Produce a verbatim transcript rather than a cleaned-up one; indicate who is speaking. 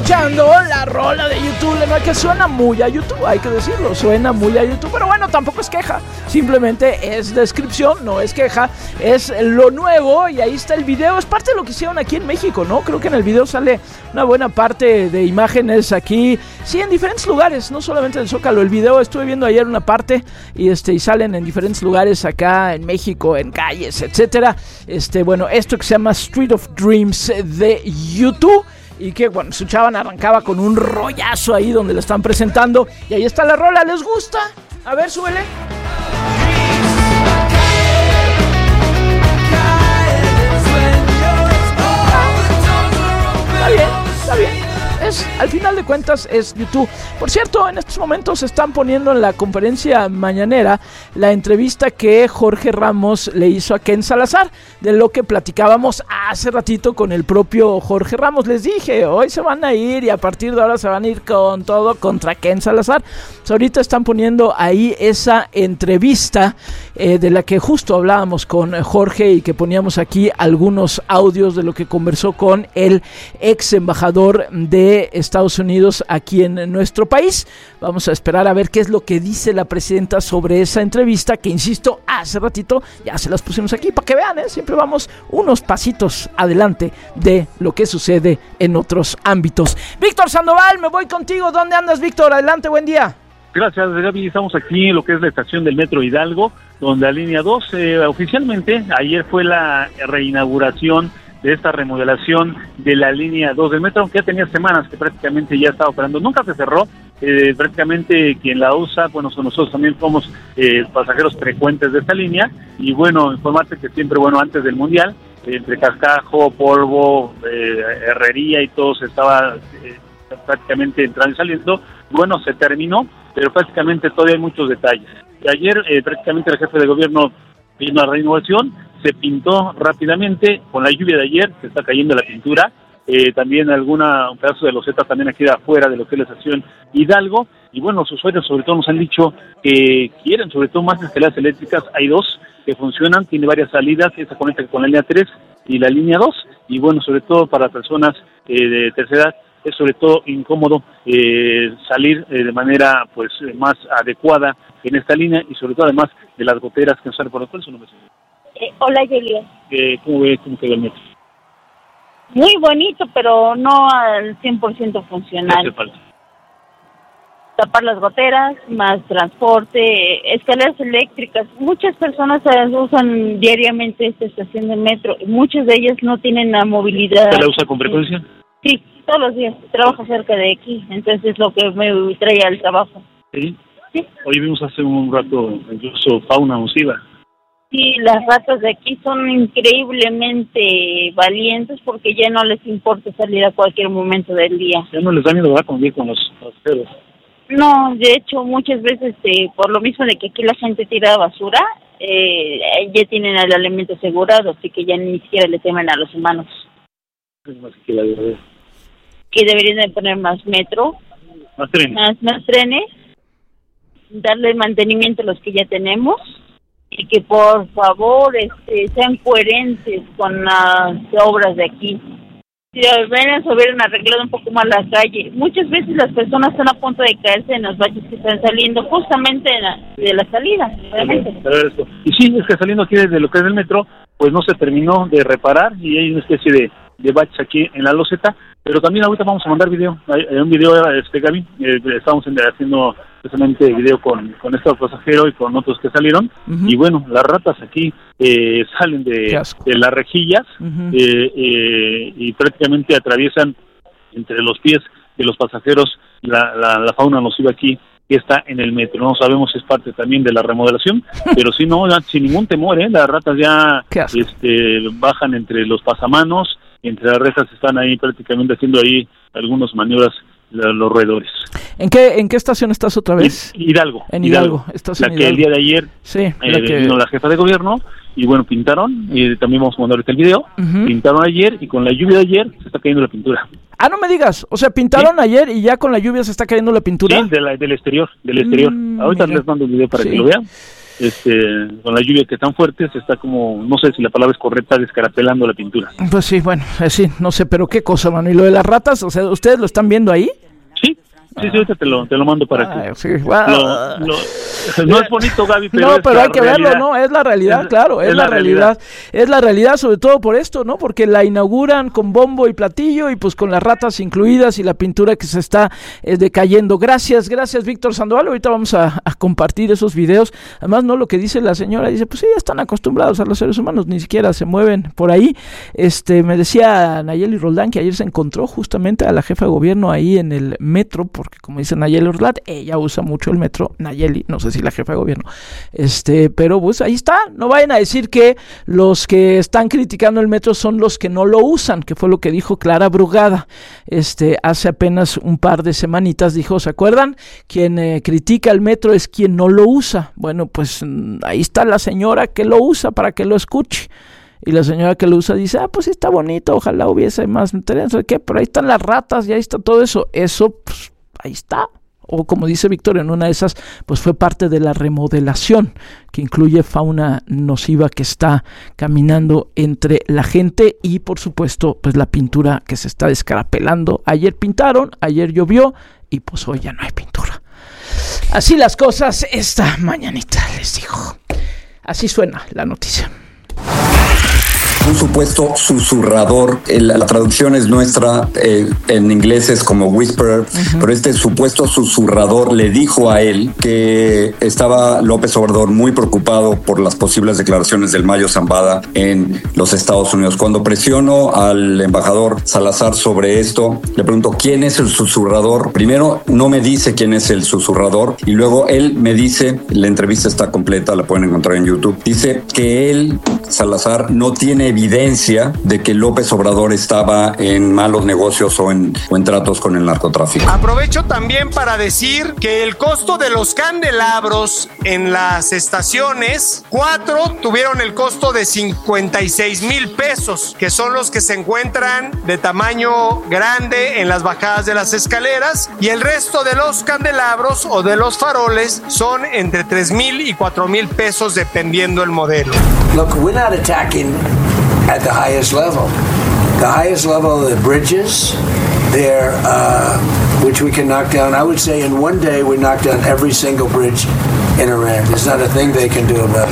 Speaker 1: escuchando la rola de YouTube, ¿no? Que suena muy a YouTube, hay que decirlo, suena muy a YouTube, pero bueno, tampoco es queja, simplemente es descripción, no es queja, es lo nuevo y ahí está el video, es parte de lo que hicieron aquí en México, ¿no? Creo que en el video sale una buena parte de imágenes aquí, sí, en diferentes lugares, no solamente en el Zócalo, el video estuve viendo ayer una parte y este y salen en diferentes lugares acá en México, en calles, etcétera. Este, bueno, esto que se llama Street of Dreams de YouTube. Y que, bueno, su chava arrancaba con un rollazo ahí donde lo están presentando. Y ahí está la rola, ¿les gusta? A ver, súbele. Está bien, está bien. Es, al final de cuentas es YouTube. Por cierto, en estos momentos están poniendo en la conferencia mañanera la entrevista que Jorge Ramos le hizo a Ken Salazar, de lo que platicábamos hace ratito con el propio Jorge Ramos. Les dije, hoy se van a ir y a partir de ahora se van a ir con todo contra Ken Salazar. So, ahorita están poniendo ahí esa entrevista eh, de la que justo hablábamos con Jorge y que poníamos aquí algunos audios de lo que conversó con el ex embajador de Estados Unidos aquí en nuestro país. Vamos a esperar a ver qué es lo que dice la presidenta sobre esa entrevista, que insisto, hace ratito ya se las pusimos aquí para que vean, ¿eh? Siempre vamos unos pasitos adelante de lo que sucede en otros ámbitos. Víctor Sandoval, me voy contigo. ¿Dónde andas, Víctor? Adelante, buen día.
Speaker 2: Gracias, Gaby. Estamos aquí en lo que es la estación del Metro Hidalgo, donde la línea dos, eh, oficialmente, ayer fue la reinauguración de esta remodelación de la línea dos del metro, aunque ya tenía semanas que prácticamente ya estaba operando, nunca se cerró, eh, prácticamente quien la usa, bueno, son nosotros también somos eh, pasajeros frecuentes de esta línea, y bueno, informarte que siempre, bueno, antes del Mundial, eh, entre cascajo, polvo, eh, herrería y todo se estaba eh, prácticamente entrando y saliendo, bueno, se terminó, pero prácticamente todavía hay muchos detalles. Y ayer eh, prácticamente el jefe de gobierno vino a la renovación, se pintó rápidamente, con la lluvia de ayer se está cayendo la pintura, eh, también alguna, un pedazo de loseta también aquí de afuera de lo que es la estación Hidalgo, y bueno, los usuarios sobre todo nos han dicho que quieren sobre todo más escaleras eléctricas, hay dos que funcionan, tiene varias salidas, esta conecta con la línea tres y la línea dos, y bueno, sobre todo para personas eh, de tercera edad, es sobre todo incómodo eh, salir eh, de manera pues más adecuada en esta línea, y sobre todo además de las goteras que nos salen por el cual, su nombre es...
Speaker 3: Eh, hola, Yelia.
Speaker 2: Eh, ¿Cómo ve cómo quedó el metro?
Speaker 3: Muy bonito, pero no al cien por ciento funcional.
Speaker 2: ¿Qué hace falta?
Speaker 3: Tapar las goteras, más transporte, escaleras eléctricas. Muchas personas usan diariamente esta estación de metro. Muchas de ellas no tienen la movilidad.
Speaker 2: ¿Se la usa con frecuencia?
Speaker 3: Sí, todos los días. Trabajo cerca de aquí, entonces es lo que me trae al trabajo.
Speaker 2: ¿Sí?
Speaker 3: Sí.
Speaker 2: Hoy vimos hace un rato incluso fauna nociva.
Speaker 3: Sí, las ratas de aquí son increíblemente valientes porque ya no les importa salir a cualquier momento del día.
Speaker 2: Ya no les da miedo, ¿verdad?, convivir con los pasajeros.
Speaker 3: No, de hecho, muchas veces, eh, por lo mismo de que aquí la gente tira basura, eh, ya tienen el alimento asegurado, así que ya ni siquiera le temen a los humanos.
Speaker 2: Es más que la verdad.
Speaker 3: Que deberían de poner más metro,
Speaker 2: más trenes,
Speaker 3: más, más trenes, darle mantenimiento a los que ya tenemos, y que por favor este, sean coherentes con las obras de aquí. Si apenas hubieran arreglado un poco más la calle, muchas veces las personas están a punto de caerse en los baches que están saliendo justamente de la, de la salida, realmente.
Speaker 2: Y sí, es que saliendo aquí desde lo que es el metro, pues no se terminó de reparar y hay una especie de, de baches aquí en la loseta, pero también ahorita vamos a mandar video, hay, hay un video, este Gaby, eh, estamos haciendo precisamente video con, con este pasajero y con otros que salieron, uh-huh. Y bueno, las ratas aquí eh, salen de, de las rejillas, uh-huh. eh, eh, y prácticamente atraviesan entre los pies de los pasajeros la, la, la fauna nociva aquí que está en el metro. No sabemos si es parte también de la remodelación, pero si no, sin ningún temor, ¿eh? Las ratas ya este, bajan entre los pasamanos, entre las rejas están ahí prácticamente haciendo ahí algunas maniobras los roedores.
Speaker 1: ¿En qué en qué estación estás otra vez?
Speaker 2: Hidalgo.
Speaker 1: En Hidalgo. Hidalgo. Estás
Speaker 2: la
Speaker 1: en
Speaker 2: que
Speaker 1: Hidalgo.
Speaker 2: El día de ayer
Speaker 1: sí,
Speaker 2: eh,
Speaker 1: la que...
Speaker 2: vino la jefa de gobierno y bueno, pintaron, y también vamos a mandar ahorita el video, uh-huh. Pintaron ayer y con la lluvia de ayer se está cayendo la pintura.
Speaker 1: Ah, no me digas, o sea, pintaron ¿sí? ayer y ya con la lluvia se está cayendo la pintura.
Speaker 2: Sí, de la, del exterior, del exterior. Mm, ahorita mira. Les mando el video para sí. que lo vean. este, con la lluvia que tan fuerte, se está como, no sé si la palabra es correcta, descarapelando la pintura.
Speaker 1: Pues sí, bueno, eh, sí, no sé, pero qué cosa, mano. ¿Y lo de las ratas? O sea, ¿ustedes lo están viendo ahí?
Speaker 2: Sí. Sí, sí, ahorita te lo, te lo mando para
Speaker 1: ah,
Speaker 2: que...
Speaker 1: Sí, wow.
Speaker 2: lo, lo, no es bonito, Gaby, pero
Speaker 1: no,
Speaker 2: es
Speaker 1: pero hay que
Speaker 2: realidad.
Speaker 1: verlo, ¿no? Es la realidad,
Speaker 2: es,
Speaker 1: claro, es, es la, la realidad. realidad. Es la realidad, sobre todo por esto, ¿no? Porque la inauguran con bombo y platillo y pues con las ratas incluidas y la pintura que se está eh, decayendo. Gracias, gracias, Víctor Sandoval. Ahorita vamos a, a compartir esos videos. Además, no, lo que dice la señora, dice, pues sí, ya están acostumbrados a los seres humanos, ni siquiera se mueven por ahí. Este, me decía Nayeli Roldán que ayer se encontró justamente a la jefa de gobierno ahí en el metro, porque como dice Nayeli Roldán, ella usa mucho el metro, Nayeli, no sé si la jefa de gobierno, este, pero pues ahí está, no vayan a decir que los que están criticando el metro son los que no lo usan, que fue lo que dijo Clara Brugada, este, hace apenas un par de semanitas, dijo, ¿se acuerdan? Quien eh, critica el metro es quien no lo usa. Bueno, pues ahí está la señora que lo usa para que lo escuche. Y la señora que lo usa dice, ah, pues sí está bonito, ojalá hubiese más, no sé qué, pero ahí están las ratas y ahí está todo eso. Eso, pues, ahí está. O como dice Víctor, en una de esas, pues fue parte de la remodelación que incluye fauna nociva que está caminando entre la gente y, por supuesto, pues la pintura que se está descarapelando. Ayer pintaron, ayer llovió y pues hoy ya no hay pintura. Así las cosas esta mañanita, les digo. Así suena la noticia.
Speaker 4: Un supuesto susurrador, el, la traducción es nuestra, eh, en inglés es como whisperer, uh-huh. Pero este supuesto susurrador le dijo a él que estaba López Obrador muy preocupado por las posibles declaraciones del Mayo Zambada en los Estados Unidos. Cuando presiono al embajador Salazar sobre esto, le pregunto quién es el susurrador. Primero no me dice quién es el susurrador y luego él me dice, la entrevista está completa, la pueden encontrar en YouTube, dice que él, Salazar, no tiene evidencia de que López Obrador estaba en malos negocios o en, o en tratos con el narcotráfico.
Speaker 5: Aprovecho también para decir que el costo de los candelabros en las estaciones, cuatro tuvieron el costo de cincuenta y seis mil pesos, que son los que se encuentran de tamaño grande en las bajadas de las escaleras, y el resto de los candelabros o de los faroles son entre tres mil y cuatro mil pesos dependiendo el modelo.
Speaker 6: Look, we're not attacking at the highest level. The highest level of the bridges, they're, uh, which we can knock down. I would say in one day we knock down every single bridge in Iran. There's not a thing they can do about it.